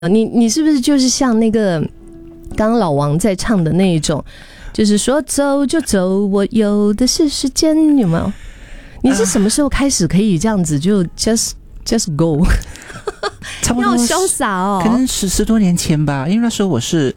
你是不是就是像那个刚刚老王在唱的那一种，就是说走就走，我有的是时间，有没有？你是什么时候开始可以这样子就 just go？ 差不多要潇洒哦， 可能十多年前吧，因为那时候我是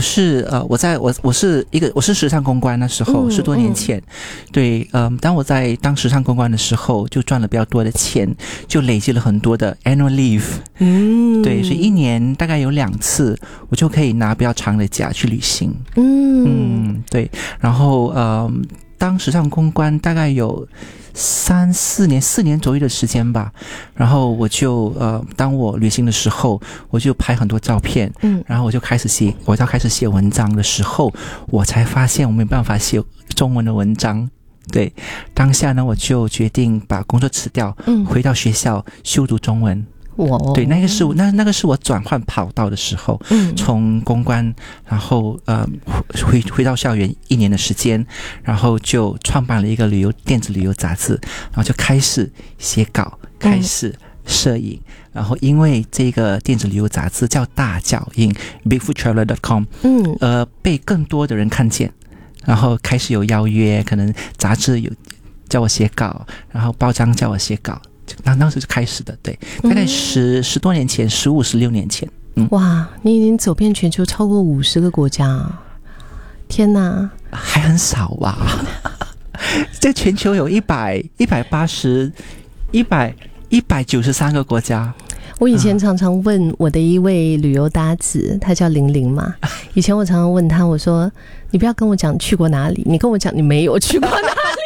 时尚公关，那时候10多年前，对，当我在当时尚公关的时候，就赚了比较多的钱，就累积了很多的 annual leave，对，所以一年大概有2次，我就可以拿比较长的假去旅行，对，然后当时尚公关大概有4年左右的时间吧，然后我就当我旅行的时候，我就拍很多照片，然后我要开始写文章的时候，我才发现我没办法写中文的文章。对，当下呢，我就决定把工作辞掉，回到学校修读中文。对，那个是我转换跑道的时候，从公关，然后回到校园1年的时间，然后就创办了一个电子旅游杂志，然后就开始写稿，开始摄影，然后因为这个电子旅游杂志叫大脚印 bigfoottraveler.com， 被更多的人看见，然后开始有邀约，可能杂志有叫我写稿，然后报章叫我写稿。当时就开始的，对，大概10多年前，15、16年前。 哇，你已经走遍全球超过50个国家，天哪， 还很少吧？这全球有193个国家。 我以前常常问我的一位旅游搭子，他叫玲玲嘛。以前我常常问他，我说：“你不要跟我讲去过哪里，你跟我讲你没有去过哪里。”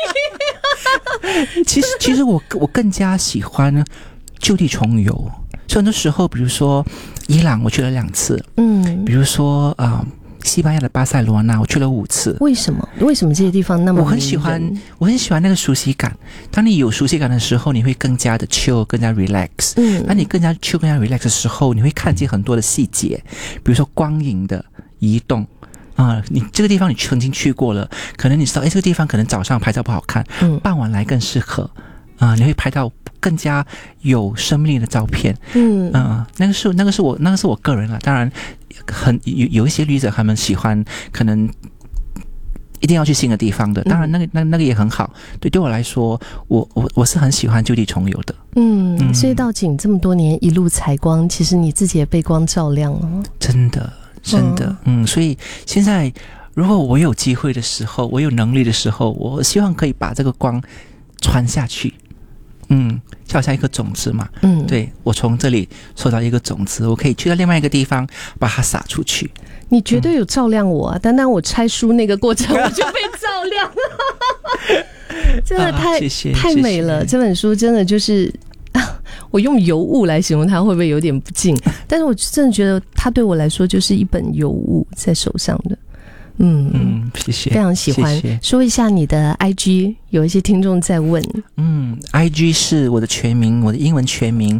其实我更加喜欢就地重游，所以很多时候，比如说伊朗，我去了2次，比如说西班牙的巴塞罗那，我去了5次。为什么这些地方那么迷人？ 我很喜欢那个熟悉感。当你有熟悉感的时候，你会更加的 chill， 更加 relax。当你更加 chill、更加 relax 的时候，你会看见很多的细节，比如说光影的移动。你这个地方你曾经去过了，可能你知道，这个地方可能早上拍照不好看，傍晚来更适合。你会拍到更加有生命力的照片。那个是我个人啊。当然，有一些旅者他们喜欢，可能一定要去新的地方的。当然，那个也很好。对我来说，我是很喜欢就地重游的。 所以到景这么多年一路采光，其实你自己也被光照亮了。 真的。所以现在如果我有机会的时候，我有能力的时候，我希望可以把这个光传下去。就好像一个种子嘛。对，我从这里收到一个种子，我可以去到另外一个地方把它撒出去。 你绝对有照亮我啊！单单我拆书那个过程，我就被照亮了。真的太美了。这本书真的就是我用尤物来形容它会不会有点不敬？但是我真的觉得它对我来说就是一本尤物在手上的。 谢谢， 非常喜欢。说一下你的 IG， 有一些听众在问。 IG 是我的全名，我的英文全名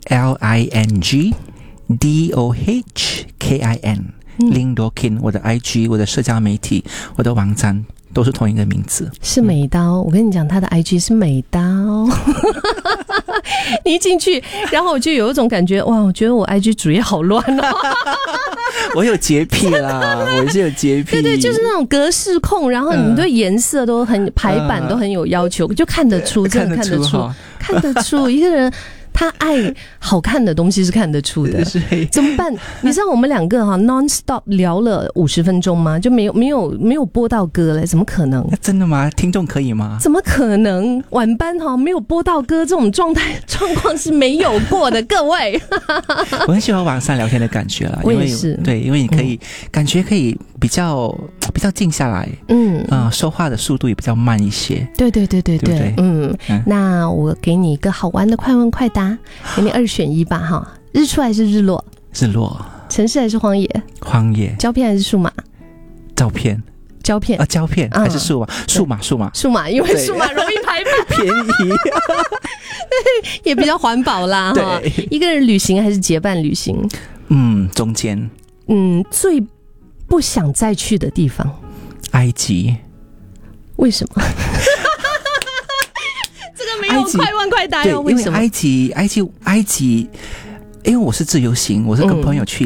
LINGDOHKIN，Ling Dokin， 我的 IG， 我的社交媒体，我的网站都是同一个名字， 是美刀。我跟你讲，他的 IG 是美刀。你一进去，然后我就有一种感觉，哇，我觉得我 IG 主页好乱哦。 我有洁癖啦，我是有洁癖。 对，就是那种格式控，然后你对颜色都很排版都很有要求，就看得出，真的看得出一个人。他爱好看的东西是看得出的，怎么办？你知道我们2个non stop 聊了50分钟吗？就没有播到歌嘞，怎么可能？ 真的吗？听众可以吗？ 怎么可能？晚班没有播到歌这种状况是没有过的，各位。 我很喜欢网上聊天的感觉啦， 我也是。 对，因为你可以感觉可以比较静下来，说话的速度也比较慢一些。 对，那我给你一个好玩的快问快答。给你2选1吧哈，日出还是日落？ 日落。 城市还是荒野？荒野。胶片还是数码？胶片。胶片还是数码？数码，因为数码容易排版，便宜， 也比较环保啦哈。一个人旅行还是结伴旅行？ 中间。 最不想再去的地方？ 埃及。 为什么？没有快问快答哟？为什么？ 埃及因为我是自由行，我是跟朋友去